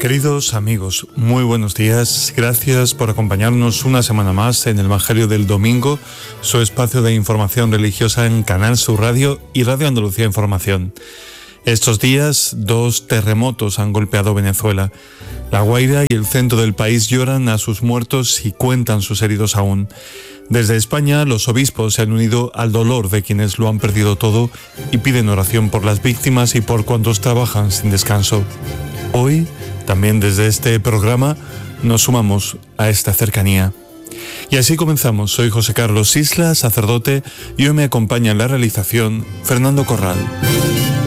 Queridos amigos, muy buenos días. Gracias por acompañarnos una semana más en el Evangelio del Domingo, su espacio de información religiosa en Canal Sur Radio y Radio Andalucía Información. Estos días, 2 terremotos han golpeado Venezuela. La Guaira y el centro del país lloran a sus muertos y cuentan sus heridos aún. Desde España, los obispos se han unido al dolor de quienes lo han perdido todo y piden oración por las víctimas y por cuantos trabajan sin descanso. Hoy, también desde este programa, nos sumamos a esta cercanía. Y así comenzamos. Soy José Carlos Isla, sacerdote, y hoy me acompaña en la realización Fernando Corral.